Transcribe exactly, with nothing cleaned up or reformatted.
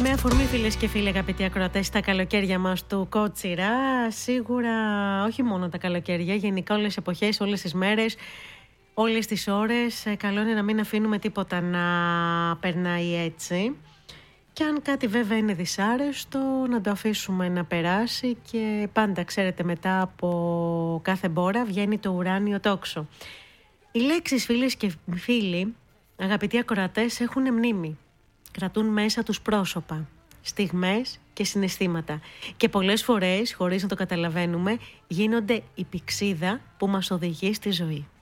Με αφορμή, φίλες και φίλοι, αγαπητοί ακροατές, τα καλοκαίρια μας του Κότσιρα, σίγουρα όχι μόνο τα καλοκαίρια, γενικά όλες τις εποχές, όλες τις μέρες, όλες τις ώρες, καλό είναι να μην αφήνουμε τίποτα να περνάει έτσι. Και αν κάτι βέβαια είναι δυσάρεστο, να το αφήσουμε να περάσει και πάντα, ξέρετε, μετά από κάθε μπόρα βγαίνει το ουράνιο τόξο. Οι λέξεις, φίλες και φίλοι, αγαπητοί ακροατές, έχουν μνήμη. Κρατούν μέσα τους πρόσωπα, στιγμές και συναισθήματα. Και πολλές φορές, χωρίς να το καταλαβαίνουμε, γίνονται η πηξίδα που μας οδηγεί στη ζωή.